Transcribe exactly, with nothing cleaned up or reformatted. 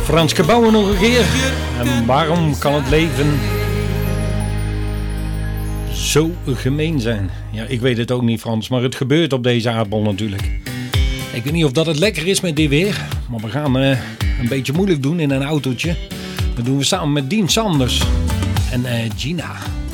Frans Gebouwen nog een keer. En waarom kan het leven zo gemeen zijn? Ja, ik weet het ook niet, Frans, maar het gebeurt op deze aardbol natuurlijk. Ik weet niet of dat het lekker is met dit weer, maar we gaan uh, een beetje moeilijk doen in een autootje. Dat doen we samen met Dien Sanders en uh, Gina.